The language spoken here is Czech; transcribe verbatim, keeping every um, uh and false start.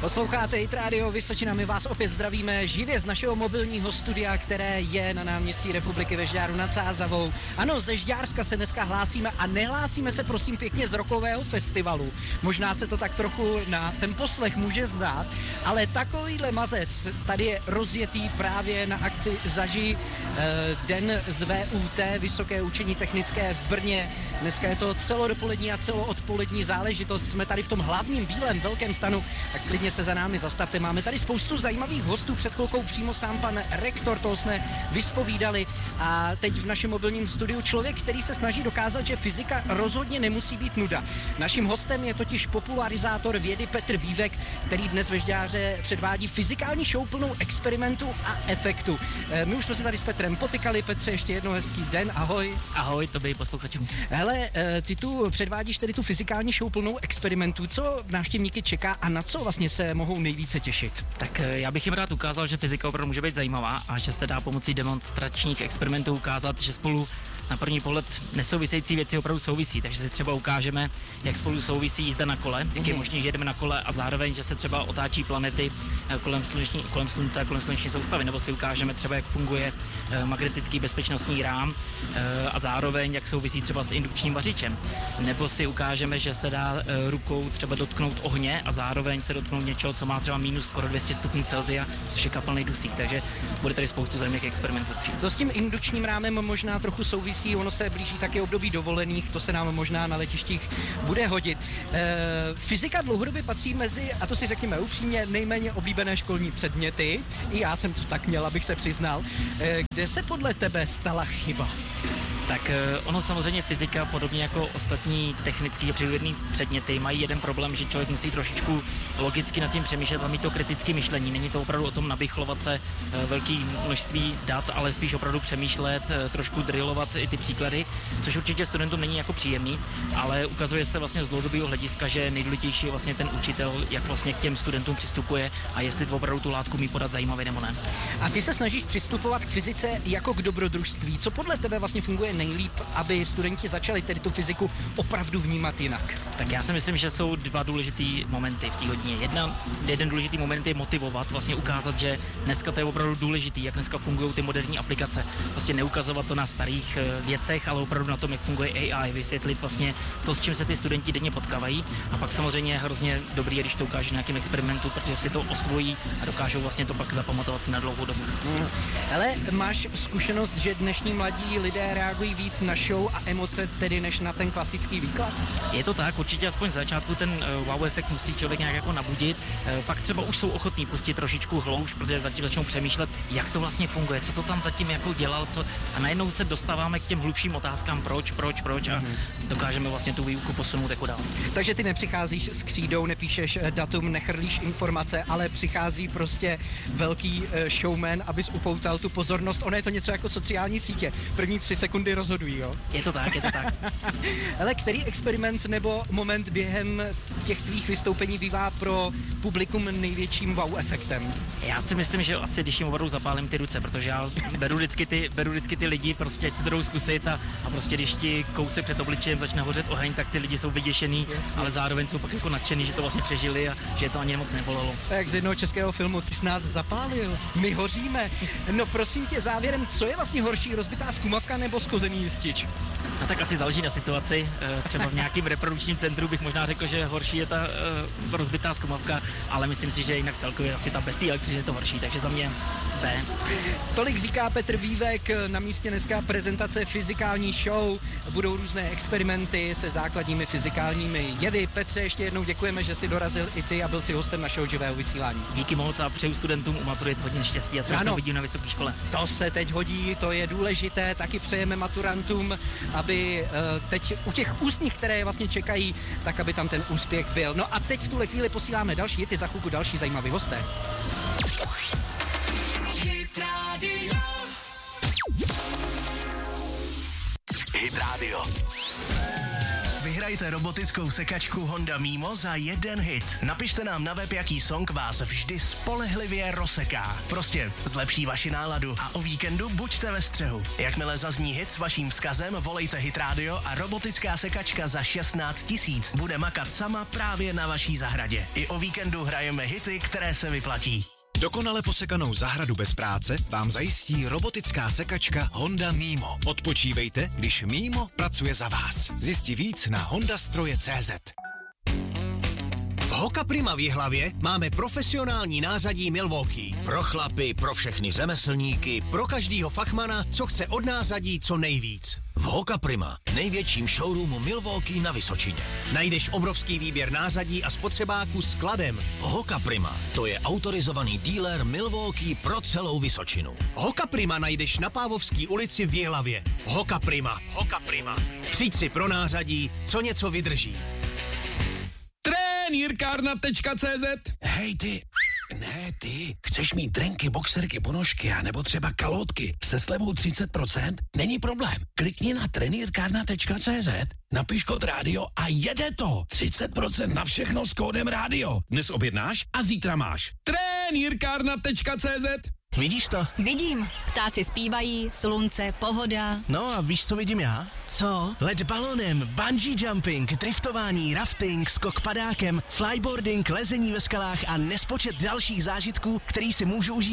Posloucháte Hit Radio Vysočina, my vás opět zdravíme živě z našeho mobilního studia, které je na náměstí Republiky ve Žďáru nad Sázavou. Ano, ze Žďárska se dneska hlásíme a nehlásíme se prosím pěkně z rockového festivalu. Možná se to tak trochu na ten poslech může zdát, ale takovýhle mazec tady je rozjetý právě na akci Zaži, eh, den z V U T, Vysoké učení technické v Brně. Dneska je to celodopolední a celoodpolední záležitost. Jsme tady v tom hlavním bílém velkém stanu, tak klidně se za námi zastavte. Máme tady spoustu zajímavých hostů, před chvilkou přímo sám pan rektor, toho jsme vyspovídali, a teď v našem mobilním studiu člověk, který se snaží dokázat, že fyzika rozhodně nemusí být nuda. Naším hostem je totiž popularizátor vědy Petr Vívek, který dnes ve Žďáře předvádí fyzikální show plnou experimentů a efektů. My už jsme se tady s Petrem potykali. Petře, ještě jednou hezký den, ahoj. Ahoj, tobě posluchačům. Hele, ty tu předvádíš tedy tu fyzikální show plnou experimentů. Co návštěvníky čeká a na co vlastně se mohou nejvíce těšit? Tak já bych jim rád ukázal, že fyzika opravdu může být zajímavá a že se dá pomocí demonstračních experimentů ukázat, že spolu na první pohled nesouvisející věci opravdu souvisí. Takže si třeba ukážeme, jak spolu souvisí jízda na kole, jak je možné, že jedeme na kole, a zároveň, že se třeba otáčí planety kolem, sluneční, kolem slunce a kolem sluneční soustavy, nebo si ukážeme třeba, jak funguje magnetický bezpečnostní rám a zároveň, jak souvisí třeba s indukčním vařičem. Nebo si ukážeme, že se dá rukou třeba dotknout ohně a zároveň se dotknout něčeho, co má třeba minus skoro dvě stě stupňů Celsia, což je kapalný dusík. Takže bude tady spoustu zajímavých experimentů. To s tím indukčním rámem možná trochu souvisí. Ono se blíží taky období dovolených, to se nám možná na letištích bude hodit. E, fyzika dlouhodobě patří mezi, a to si řekněme upřímně, nejméně oblíbené školní předměty. I já jsem to tak měl, abych se přiznal. E, kde se podle tebe stala chyba? Tak ono samozřejmě fyzika, podobně jako ostatní technické a přírodovědné předměty, mají jeden problém, že člověk musí trošičku logicky nad tím přemýšlet a mít to kritické myšlení. Není to opravdu o tom nabichlovat se velký množství dat, ale spíš opravdu přemýšlet, trošku drillovat i ty příklady, což určitě studentům není jako příjemný, ale ukazuje se vlastně z dlouhodobého hlediska, že nejdůležitější je vlastně ten učitel, jak vlastně k těm studentům přistupuje a jestli to opravdu tu látku umí podat zajímavě nebo ne. A ty se snažíš přistupovat k fyzice jako k dobrodružství. Co podle tebe vlastně funguje nejlíp, aby studenti začali tedy tu fyziku opravdu vnímat jinak? Tak já si myslím, že jsou dva důležitý momenty v té hodině. Jedna, jeden důležitý moment je motivovat, vlastně ukázat, že dneska to je opravdu důležitý, jak dneska fungují ty moderní aplikace. Prostě neukazovat to na starých věcech, ale opravdu na tom, jak funguje A I, vysvětlit vlastně to, s čím se ty studenti denně potkávají. A pak samozřejmě je hrozně dobrý, když to ukáže na nějakém experimentu, protože si to osvojí a dokážou vlastně to pak zapamatovat si na dlouhou dobu. Hmm. Ale máš zkušenost, že dnešní mladí lidé reagují víc na show a emoce tedy než na ten klasický výklad? Je to tak, určitě aspoň z začátku ten uh, wow efekt musí člověk nějak jako nabudit. Uh, pak třeba už jsou ochotní pustit trošičku hlouš, protože zatím začnou přemýšlet, jak to vlastně funguje, co to tam zatím jako dělal, co, a najednou se dostáváme k těm hlubším otázkám, proč, proč, proč, a dokážeme vlastně tu výuku posunout jako dál. Takže ty nepřicházíš s křídou, nepíšeš datum, nechrlíš informace, ale přichází prostě velký uh, showman, abys upoutal tu pozornost. Ono je to něco jako sociální sítě. První tři sekundy rozhodují, jo? Je to tak, je to tak. Ale který experiment nebo moment během těch tvých vystoupení bývá pro publikum největším wow efektem? Já si myslím, že asi když jim opravdu zapálím ty ruce, protože já beru vždycky ty, beru vždycky ty lidi, prostě ať se to jdou zkusit, a, a prostě když ti kousek před obličejem začne hořet oheň, tak ty lidi jsou vyděšený, yes, ale zároveň jsou pak jako nadšený, že to vlastně přežili a že to ani moc nebolelo. Tak z jednoho českého filmu, ty jsi nás zapálil, my hoříme. No prosím tě, závěrem, co je vlastně horší, rozbitá zkumavka nebo skozený jistič? No tak asi záleží na situaci. Třeba v nějakém reprodukčním centru bych možná řekl, že horší je ta uh, rozbitá zkumavka, ale myslím si, že jinak celkově asi ta bez té elektřiny je to horší, takže za mě B. Tolik říká Petr Vívek, na místě dneska prezentace fyzikální show, budou různé experimenty se základními fyzikálními jevy. Petře, ještě jednou děkujeme, že jsi dorazil i ty a byl si hostem našeho živého vysílání. Díky moc a přeju studentům u maturit hodně štěstí a třeba se uvidím na vysoké škole. To se teď hodí, to je důležité, taky přejeme maturantům, aby uh, teď u těch ústních, které je vlastně čekají, tak aby tam ten úspěch byl. No a teď v tuhle chvíli posíláme další hity, za chvilku další zajímavý hosté. Hit Radio. Hit Radio. Vyhraj Vyhrajte robotickou sekačku Honda Mimo za jeden hit. Napište nám na web, jaký song vás vždy spolehlivě rozseká. Prostě zlepší vaši náladu a o víkendu buďte ve střehu. Jakmile zazní hit s vaším vzkazem, volejte Hit Radio a robotická sekačka za šestnáct tisíc bude makat sama právě na vaší zahradě. I o víkendu hrajeme hity, které se vyplatí. Dokonale posekanou zahradu bez práce vám zajistí robotická sekačka Honda Mimo. Odpočívejte, když Mimo pracuje za vás. Zjistí víc na hondastroje tečka cé zet. V Hoka Prima v Jihlavě máme profesionální nářadí Milwaukee. Pro chlapy, pro všechny řemeslníky, pro každýho fachmana, co chce od nářadí co nejvíc. V Hoka Prima, největším showroomu Milwaukee na Vysočině. Najdeš obrovský výběr nářadí a spotřebáků s kladem. Hoka Prima, to je autorizovaný dealer Milwaukee pro celou Vysočinu. Hoka Prima najdeš na Pávovský ulici v Jihlavě. Hoka Prima. Hoka Prima. Přijď si pro nářadí, co něco vydrží. Trenýrkárna tečka cé zet. Hej ty, ne ty, chceš mít drenky, boxerky, ponožky a nebo třeba kalotky se slevou třicet procent? Není problém. Klikni na trenýrkárna tečka cé zet, napiš kód rádio a jede to. třicet procent na všechno s kódem rádio. Dnes objednáš a zítra máš. Trenýrkárna tečka cé zet. Vidíš to? Vidím. Ptáci zpívají, slunce, pohoda. No a víš, co vidím já? Co? Let balonem, bungee jumping, driftování, rafting, skok padákem, flyboarding, lezení ve skalách a nespočet dalších zážitků, který si můžu užít